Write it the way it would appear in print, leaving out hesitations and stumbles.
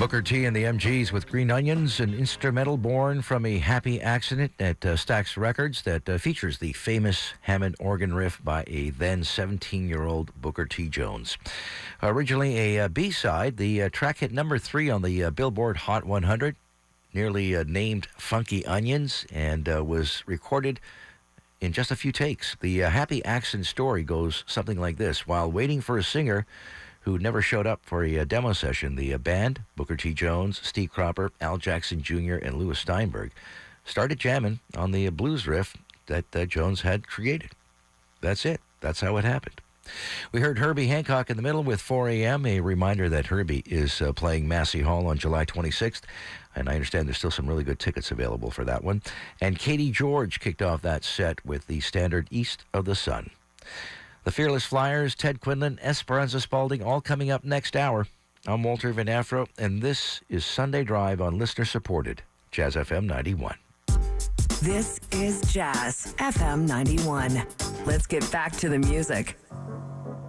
Booker T and the MGs with Green Onions, an instrumental born from a happy accident at Stax Records that features the famous Hammond organ riff by a then 17-year-old Booker T. Jones. Originally a B-side, the track hit number 3 on the Billboard Hot 100, nearly named Funky Onions, and was recorded in just a few takes. The happy accident story goes something like this. While waiting for a singer who never showed up for a demo session, the band, Booker T. Jones, Steve Cropper, Al Jackson Jr., and Louis Steinberg, started jamming on the blues riff that Jones had created. That's it. That's how it happened. We heard Herbie Hancock in the middle with 4 a.m., a reminder that Herbie is playing Massey Hall on July 26th, and I understand there's still some really good tickets available for that one. And Katie George kicked off that set with the standard East of the Sun. The Fearless Flyers, Ted Quinlan, Esperanza Spalding, all coming up next hour. I'm Walter Van Afro, and this is Sunday Drive on listener-supported Jazz FM 91. This is Jazz FM 91. Let's get back to the music.